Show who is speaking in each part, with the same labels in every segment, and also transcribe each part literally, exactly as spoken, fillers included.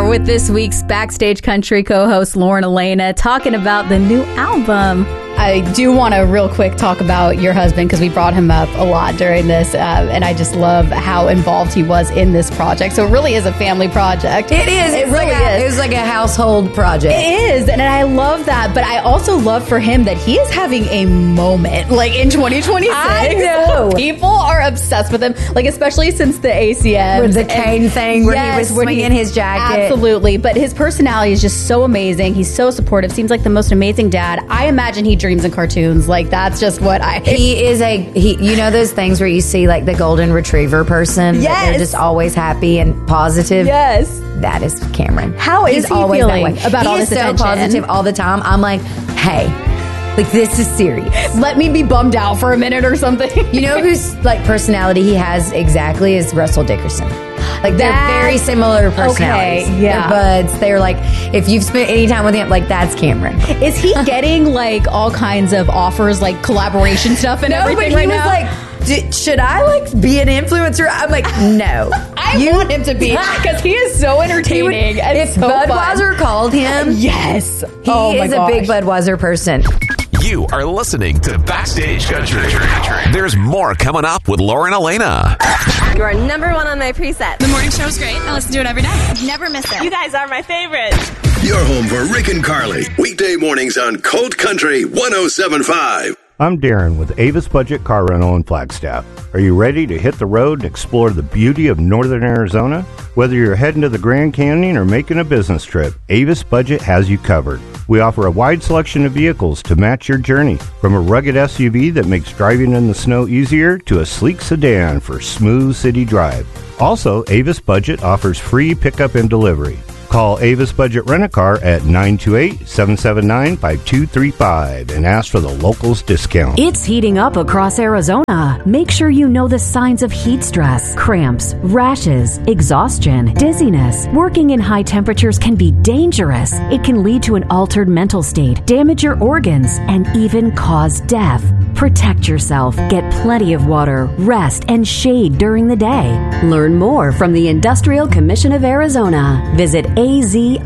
Speaker 1: with this week's Backstage Country co-host Lauren Elena, talking about the new album. I do want to real quick talk about your husband because we brought him up a lot during this, uh, and I just love how involved he was in this project. So it really is a family project.
Speaker 2: It is. It
Speaker 1: it's
Speaker 2: really
Speaker 1: like a,
Speaker 2: is. It was like a household project.
Speaker 1: It is, and I love that. But I also love for him that he is having a moment, like in twenty twenty-six.
Speaker 2: I know.
Speaker 1: People are obsessed with him, like especially since the A C M.
Speaker 2: With the cane and, thing where yes, he was swinging his jacket.
Speaker 1: Absolutely. But his personality is just so amazing. He's so supportive. Seems like the most amazing dad. I imagine he dreams in cartoons. Like that's just what I.
Speaker 2: He is a he. You know those things where you see like the golden retriever person.
Speaker 1: Yes.
Speaker 2: They're just always happy and positive.
Speaker 1: Yes.
Speaker 2: That is Cameron.
Speaker 1: How is
Speaker 2: He's
Speaker 1: he
Speaker 2: always
Speaker 1: feeling
Speaker 2: that way.
Speaker 1: about
Speaker 2: he
Speaker 1: all
Speaker 2: is
Speaker 1: this
Speaker 2: so
Speaker 1: attention?
Speaker 2: Positive all the time. I'm like, hey, like this is serious.
Speaker 1: Let me be bummed out for a minute or something.
Speaker 2: You know whose like personality he has exactly is Russell Dickerson. Like they're
Speaker 1: That,
Speaker 2: very similar personalities.
Speaker 1: Okay, yeah.
Speaker 2: They're buds. They're like, if you've spent any time with him, like that's Cameron.
Speaker 1: Is he getting like all kinds of offers, like collaboration stuff and
Speaker 2: no,
Speaker 1: everything
Speaker 2: but
Speaker 1: right
Speaker 2: he was
Speaker 1: now?
Speaker 2: like, D- should I like be an influencer? I'm like, no.
Speaker 1: I you, want him to be because he is so entertaining. Would, and
Speaker 2: if
Speaker 1: so
Speaker 2: Budweiser
Speaker 1: fun.
Speaker 2: called him,
Speaker 1: yes,
Speaker 2: he
Speaker 1: oh
Speaker 2: is a big Budweiser person.
Speaker 3: You are listening to Backstage Country. There's more coming up with Lauren Elena.
Speaker 4: You are number one on my preset.
Speaker 5: The morning show's great. I listen to it every day.
Speaker 4: Never miss it. You guys are my favorite.
Speaker 6: Your home for Rick and Carly. Weekday mornings on Cold Country one oh seven point five.
Speaker 7: I'm Darren with Avis Budget Car Rental in Flagstaff. Are you ready to hit the road and explore the beauty of northern Arizona? Whether you're heading to the Grand Canyon or making a business trip, Avis Budget has you covered. We offer a wide selection of vehicles to match your journey, from a rugged S U V that makes driving in the snow easier to a sleek sedan for smooth city drive. Also, Avis Budget offers free pickup and delivery. Call Avis Budget Rent-A-Car at nine two eight, seven seven nine, five two three five and ask for the locals discount.
Speaker 8: It's heating up across Arizona. Make sure you know the signs of heat stress, cramps, rashes, exhaustion, dizziness. Working in high temperatures can be dangerous. It can lead to an altered mental state, damage your organs, and even cause death. Protect yourself. Get plenty of water, rest, and shade during the day. Learn more from the Industrial Commission of Arizona. Visit azica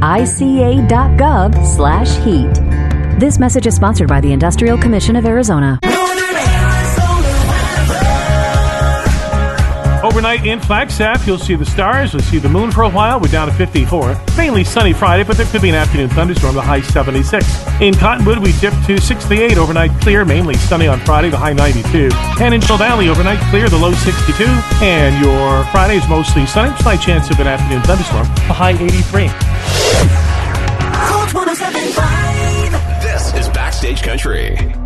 Speaker 8: dot gov slash heat. This message is sponsored by the Industrial Commission of Arizona.
Speaker 9: Overnight in Flagstaff, you'll see the stars. You'll see the moon for a while. We're down to fifty-four. Mainly sunny Friday, but there could be an afternoon thunderstorm, the high seventy-six. In Cottonwood, we dip to sixty-eight. Overnight clear, mainly sunny on Friday, the high ninety-two. And in Chill Valley, overnight clear, the low sixty-two. And your Friday is mostly sunny. Slight chance of an afternoon thunderstorm, the high eighty-three.
Speaker 3: This is Backstage Country.